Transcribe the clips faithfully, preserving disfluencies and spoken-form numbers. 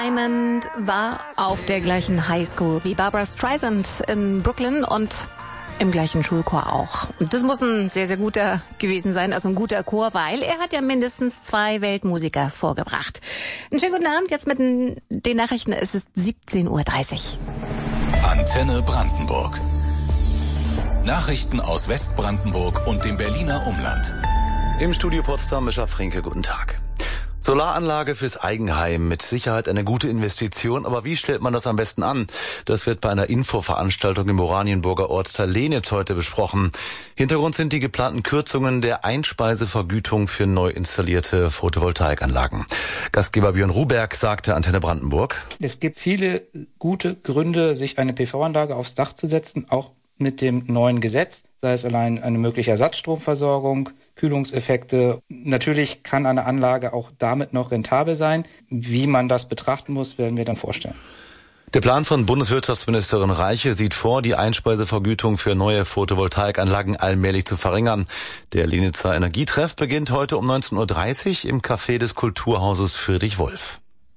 Diamond war auf der gleichen Highschool wie Barbra Streisand in Brooklyn und im gleichen Schulchor auch. Und das muss ein sehr, sehr guter gewesen sein, also ein guter Chor, weil er hat ja mindestens zwei Weltmusiker vorgebracht. Einen schönen guten Abend, jetzt mit den Nachrichten, es ist siebzehn Uhr dreißig. Antenne Brandenburg. Nachrichten aus Westbrandenburg und dem Berliner Umland. Im Studio Potsdam, Mischa Frinke, guten Tag. Solaranlage fürs Eigenheim, mit Sicherheit eine gute Investition, aber wie stellt man das am besten an? Das wird bei einer Infoveranstaltung im Oranienburger Ortsteil Lenitz heute besprochen. Hintergrund sind die geplanten Kürzungen der Einspeisevergütung für neu installierte Photovoltaikanlagen. Gastgeber Björn Ruberg sagte Antenne Brandenburg: Es gibt viele gute Gründe, sich eine P V-Anlage aufs Dach zu setzen, auch mit dem neuen Gesetz, sei es allein eine mögliche Ersatzstromversorgung, Kühlungseffekte. Natürlich kann eine Anlage auch damit noch rentabel sein. Wie man das betrachten muss, werden wir dann vorstellen. Der Plan von Bundeswirtschaftsministerin Reiche sieht vor, die Einspeisevergütung für neue Photovoltaikanlagen allmählich zu verringern. Der Lenitzer Energietreff beginnt heute um neunzehn Uhr dreißig im Café des Kulturhauses Friedrich Wolf.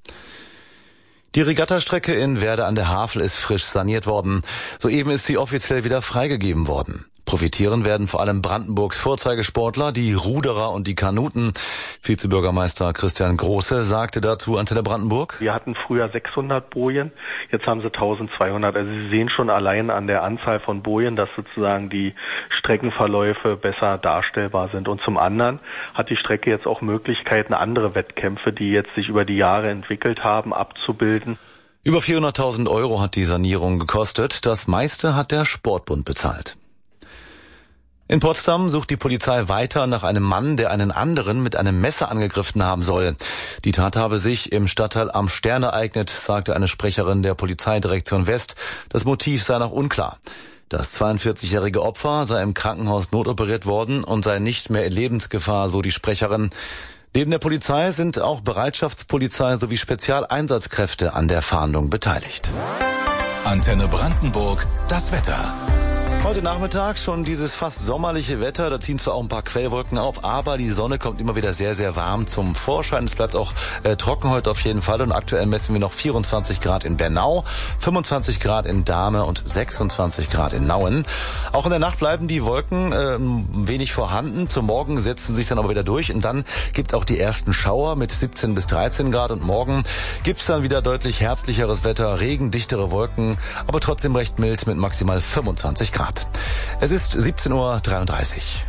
Die Regattastrecke in Werder an der Havel ist frisch saniert worden. Soeben ist sie offiziell wieder freigegeben worden. Profitieren werden vor allem Brandenburgs Vorzeigesportler, die Ruderer und die Kanuten. Vizebürgermeister Christian Große sagte dazu Antenne Brandenburg: Wir hatten früher sechshundert Bojen, jetzt haben sie eintausendzweihundert. Also Sie sehen schon allein an der Anzahl von Bojen, dass sozusagen die Streckenverläufe besser darstellbar sind. Und zum anderen hat die Strecke jetzt auch Möglichkeiten, andere Wettkämpfe, die jetzt sich über die Jahre entwickelt haben, abzubilden. Über vierhunderttausend Euro hat die Sanierung gekostet. Das meiste hat der Sportbund bezahlt. In Potsdam sucht die Polizei weiter nach einem Mann, der einen anderen mit einem Messer angegriffen haben soll. Die Tat habe sich im Stadtteil Am Stern ereignet, sagte eine Sprecherin der Polizeidirektion West. Das Motiv sei noch unklar. Das zweiundvierzigjährige Opfer sei im Krankenhaus notoperiert worden und sei nicht mehr in Lebensgefahr, so die Sprecherin. Neben der Polizei sind auch Bereitschaftspolizei sowie Spezialeinsatzkräfte an der Fahndung beteiligt. Antenne Brandenburg, das Wetter. Heute Nachmittag schon dieses fast sommerliche Wetter, da ziehen zwar auch ein paar Quellwolken auf, aber die Sonne kommt immer wieder sehr, sehr warm zum Vorschein. Es bleibt auch äh, trocken heute auf jeden Fall und aktuell messen wir noch vierundzwanzig Grad in Bernau, fünfundzwanzig Grad in Dahme und sechsundzwanzig Grad in Nauen. Auch in der Nacht bleiben die Wolken äh, ein wenig vorhanden, zum Morgen setzen sie sich dann aber wieder durch und dann gibt auch die ersten Schauer mit siebzehn bis dreizehn Grad und morgen gibt's dann wieder deutlich herbstlicheres Wetter, Regen, dichtere Wolken, aber trotzdem recht mild mit maximal fünfundzwanzig Grad. Es ist siebzehn Uhr dreiunddreißig.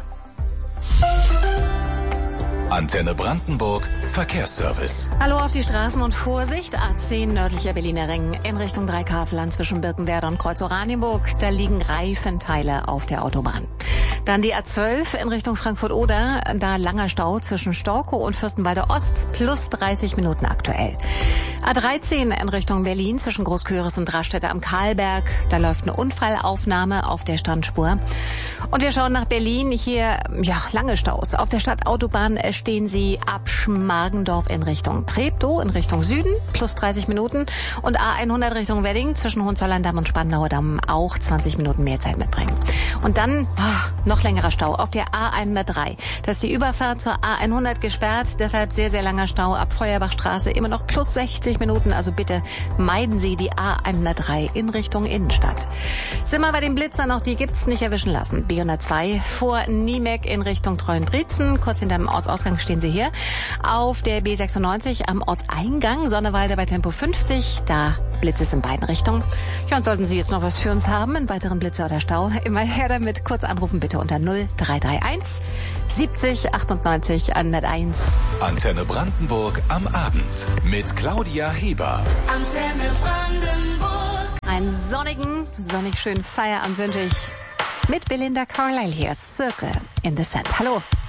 Antenne Brandenburg, Verkehrsservice. Hallo auf die Straßen und Vorsicht, A zehn nördlicher Berliner Ring in Richtung Dreikaveland zwischen Birkenwerder und Kreuz Oranienburg. Da liegen Reifenteile auf der Autobahn. Dann die A zwölf in Richtung Frankfurt-Oder, da langer Stau zwischen Storkow und Fürstenwalde Ost, plus dreißig Minuten aktuell. A dreizehn in Richtung Berlin zwischen Großköris und Raststätte am Karlberg, da läuft eine Unfallaufnahme auf der Standspur. Und wir schauen nach Berlin, hier ja lange Staus. Auf der Stadtautobahn stehen sie ab Schmargendorf in Richtung Treptow, in Richtung Süden, plus dreißig Minuten. Und A hundert Richtung Wedding zwischen Hohenzollern-Damm und Spandauer Damm auch zwanzig Minuten mehr Zeit mitbringen. Und dann oh, noch längerer Stau auf der A hundertdrei. Da ist die Überfahrt zur A hundert gesperrt, deshalb sehr, sehr langer Stau ab Feuerbachstraße, immer noch plus sechzig Minuten. Also bitte meiden Sie die A hundertdrei in Richtung Innenstadt. Sind wir bei den Blitzern, auch die gibt's, nicht erwischen lassen. B hundertzwei vor Niemek in Richtung Treuenbrietzen, kurz hinter dem Ortsausgang stehen Sie hier. Auf der B sechsundneunzig am Ortseingang, Sonnewalde bei Tempo fünfzig, da Blitz ist in beiden Richtungen. Ja, und sollten Sie jetzt noch was für uns haben, einen weiteren Blitzer oder Stau, immer her damit. Kurz anrufen bitte unter null drei drei eins siebzig achtundneunzig hunderteins. Antenne Brandenburg am Abend mit Claudia Heber. Antenne Brandenburg. Einen sonnigen, sonnig schönen Feierabend wünsche ich mit Belinda Carlisle hier. Circle in the Sand. Hallo.